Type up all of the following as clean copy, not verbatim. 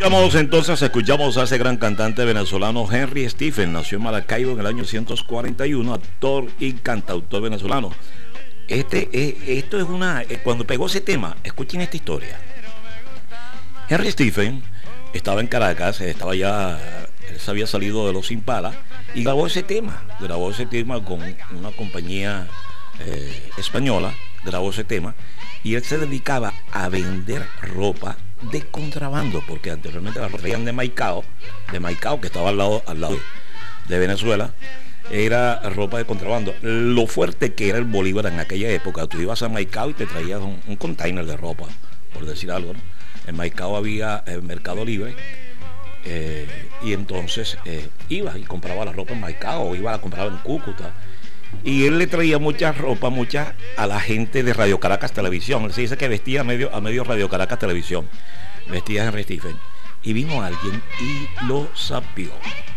Escuchamos a ese gran cantante venezolano Henry Stephen. Nació en Maracaibo en el año 1941, actor y cantautor venezolano. Esto es cuando pegó ese tema, escuchen esta historia. Henry Stephen estaba en Caracas, él se había salido de Los Impala y grabó ese tema con una compañía española, grabó ese tema y él se dedicaba a vender ropa de contrabando, porque anteriormente la traían de Maicao, que estaba al lado de Venezuela. Era ropa de contrabando. Lo fuerte que era el bolívar en aquella época, tú ibas a Maicao y te traías un container de ropa, por decir algo, ¿no? En Maicao había el Mercado Libre, y entonces iba y compraba la ropa en Maicao, o iba a comprarla en Cúcuta. Y él le traía mucha ropa a la gente de Radio Caracas Televisión. Él se dice que vestía a medio Radio Caracas Televisión. Vestía Henry Stephen. Y vino alguien y lo sapió.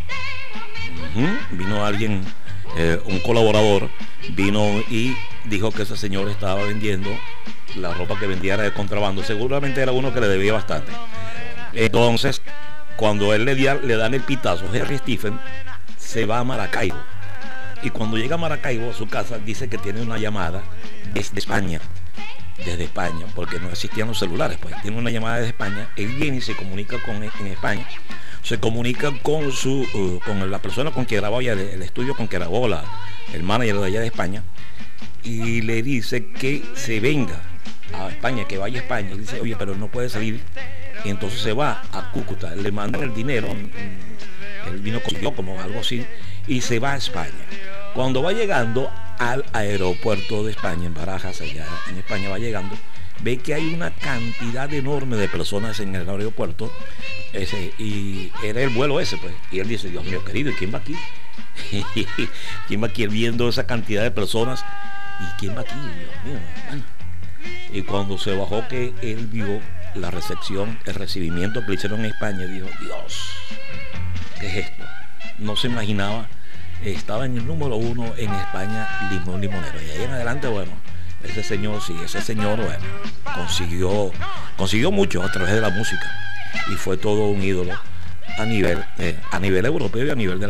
Vino alguien, un colaborador, vino y dijo que ese señor estaba vendiendo la ropa que vendía era de contrabando. Seguramente era uno que le debía bastante. Entonces, cuando él le dan el pitazo, Henry Stephen se va a Maracaibo. Y cuando llega a Maracaibo a su casa, dice que tiene una llamada desde España, porque no existían los celulares, pues tiene una llamada desde España. Él viene y se comunica en España, se comunica con la persona con quien grabó el estudio, con quien grabó el manager de allá de España, y le dice que se venga a España, que vaya a España. Y dice, oye, pero no puede salir. Y entonces se va a Cúcuta, le mandan el dinero, él vino como algo así, y se va a España. Cuando va llegando al aeropuerto de España, en Barajas, allá en España, va llegando, ve que hay una cantidad enorme de personas en el aeropuerto, y era el vuelo ese, pues. Y él dice, Dios mío querido, ¿y quién va aquí? ¿Quién va aquí viendo esa cantidad de personas? ¿Y quién va aquí? Dios mío, hermano. Y cuando se bajó, que él vio la recepción, el recibimiento que le hicieron en España, dijo, Dios, ¿qué es esto? No se imaginaba. Estaba en el número 1 en España, Limón Limonero. Y ahí en adelante, bueno, ese señor, bueno, consiguió mucho a través de la música. Y fue todo un ídolo a nivel europeo y a nivel de la